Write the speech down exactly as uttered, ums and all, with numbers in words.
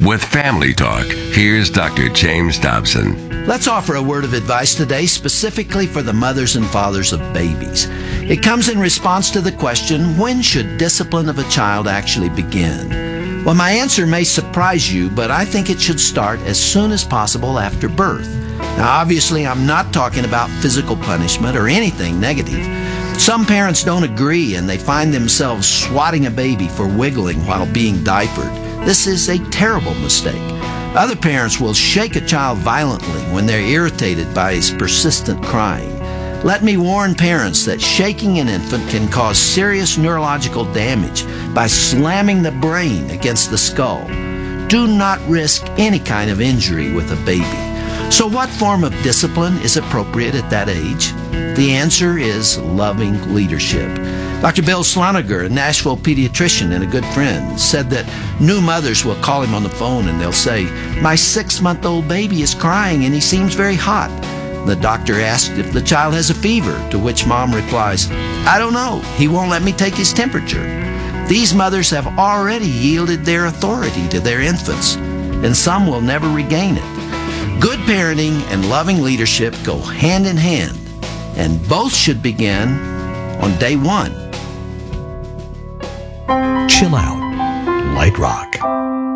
With Family Talk, here's Doctor James Dobson. Let's offer a word of advice today specifically for the mothers and fathers of babies. It comes in response to the question, when should discipline of a child actually begin? Well, my answer may surprise you, but I think it should start as soon as possible after birth. Now, obviously, I'm not talking about physical punishment or anything negative. Some parents don't agree and they find themselves swatting a baby for wiggling while being diapered. This is a terrible mistake. Other parents will shake a child violently when they're irritated by his persistent crying. Let me warn parents that shaking an infant can cause serious neurological damage by slamming the brain against the skull. Do not risk any kind of injury with a baby. So what form of discipline is appropriate at that age? The answer is loving leadership. Doctor Bill Sloniger, a Nashville pediatrician and a good friend, said that new mothers will call him on the phone and they'll say, "My six-month-old baby is crying and he seems very hot." The doctor asked if the child has a fever, to which mom replies, "I don't know. He won't let me take his temperature." These mothers have already yielded their authority to their infants, and some will never regain it. Good parenting and loving leadership go hand in hand, and both should begin on day one. Chill out. Light rock.